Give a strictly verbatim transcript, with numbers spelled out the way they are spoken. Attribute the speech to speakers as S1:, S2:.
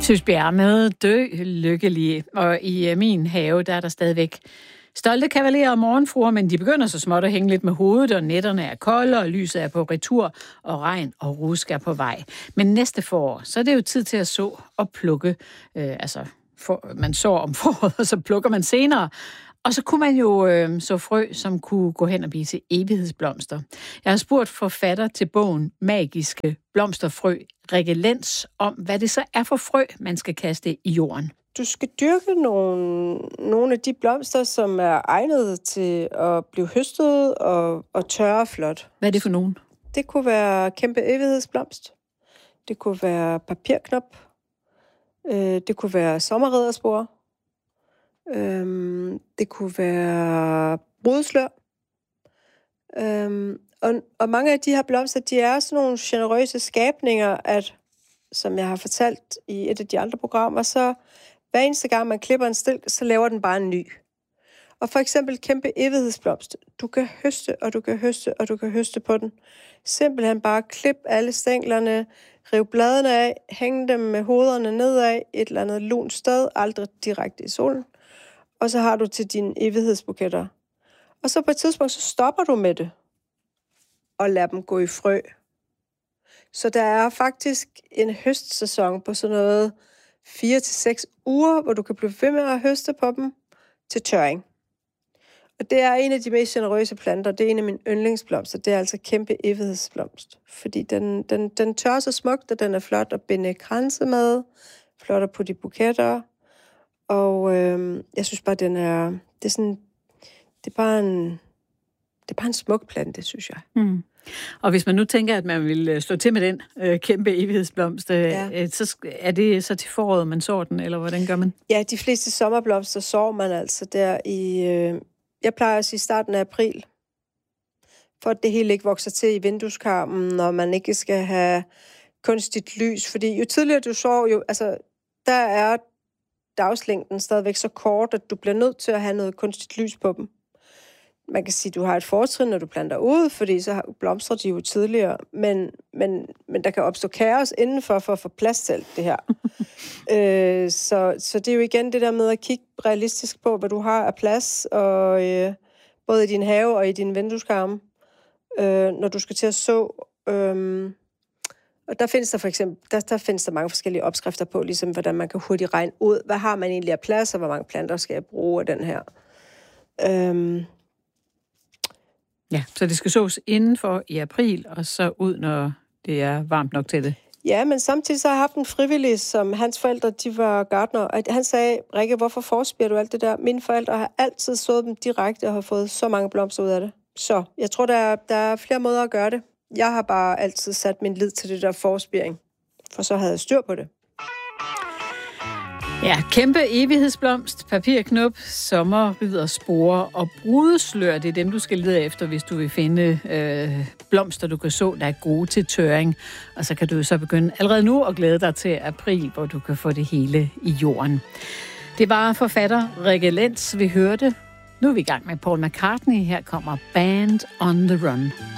S1: Tysbjerg med Dø lykkelige, og i min have, der er der stadigvæk stolte kavalerer og morgenfruer, men de begynder så småt at hænge lidt med hovedet, og nætterne er kolde, og lyset er på retur, og regn og rusk er på vej. Men næste forår, så er det jo tid til at så og plukke. Øh, altså, for, man sår om foråret, og så plukker man senere. Og så kunne man jo øh, så frø, som kunne gå hen og blive til evighedsblomster. Jeg har spurgt forfatter til bogen Magiske blomsterfrø, Rikke Lenz, om hvad det så er for frø, man skal kaste i jorden.
S2: Du skal dyrke nogle, nogle af de blomster, som er egnet til at blive høstet og, og tørre flot.
S1: Hvad er det for nogen?
S2: Det kunne være kæmpe evighedsblomst. Det kunne være papirknop. Øh, det kunne være sommerridderspor. Øh, det kunne være brudslør. Øh, og, og mange af de her blomster, de er sådan nogle generøse skabninger, at, som jeg har fortalt i et af de andre programmer, så hver eneste gang, man klipper en stilk, så laver den bare en ny. Og for eksempel kæmpe evighedsblomst. Du kan høste, og du kan høste, og du kan høste på den. Simpelthen bare klip alle stænglerne, riv bladene af, hænge dem med hovederne nedad, et eller andet lunt sted, aldrig direkte i solen. Og så har du til dine evighedsbuketter. Og så på et tidspunkt, så stopper du med det, og lader dem gå i frø. Så der er faktisk en høstsæson på sådan noget fire til seks uger, hvor du kan blive ved med at høste på dem til tørring. Og det er en af de mest generøse planter. Det er en af mine yndlingsblomster. Det er altså kæmpe evighedsblomst. Fordi den, den, den tør så smukt, og den er flot at binde kranse med. Flot at putte i buketter. Og øh, jeg synes bare, den er... Det er sådan... Det er bare en... Det er bare en smuk plante, synes jeg.
S1: Mm. Og hvis man nu tænker, at man vil stå til med den øh, kæmpe evighedsblomst, øh,
S2: ja.
S1: så er det så til foråret, man sår den, eller hvordan gør man?
S2: Ja, de fleste sommerblomster sår man altså der i... Øh, jeg plejer at sige starten af april, for at det hele ikke vokser til i vindueskarmen, når man ikke skal have kunstigt lys. Fordi jo tidligere du sår, jo, altså, der er dagslængden stadigvæk så kort, at du bliver nødt til at have noget kunstigt lys på dem. Man kan sige, at du har et fortrin, når du planter ud, fordi så blomstrer de jo tidligere, men, men, men der kan opstå kaos indenfor for at få plads til alt det her. øh, så, så det er jo igen det der med at kigge realistisk på, hvad du har af plads, og, øh, både i din have og i din vindueskarme, øh, når du skal til at så. Øh, og der findes der for eksempel der, der findes der mange forskellige opskrifter på, ligesom hvordan man kan hurtigt regne ud, hvad har man egentlig af plads, og hvor mange planter skal jeg bruge af den her. Øh,
S1: Ja, så det skal sås indenfor i april, og så ud, når det er varmt nok til det.
S2: Ja, men samtidig så har jeg haft en frivillig, som hans forældre, de var gartner, og han sagde, Rikke, hvorfor forspirer du alt det der? Mine forældre har altid sået dem direkte og har fået så mange blomster ud af det. Så jeg tror, der er, der er flere måder at gøre det. Jeg har bare altid sat min lid til det der forspiring, for så havde jeg styr på det.
S1: Ja, kæmpe evighedsblomst, papirknop, sommerridderspore og brudeslør, det er dem, du skal lede efter, hvis du vil finde øh, blomster, du kan så, der er gode til tørring. Og så kan du så begynde allerede nu at glæde dig til april, hvor du kan få det hele i jorden. Det var forfatter Rikke Lenz, vi hørte. Nu er vi i gang med Paul McCartney. Her kommer Band on the Run.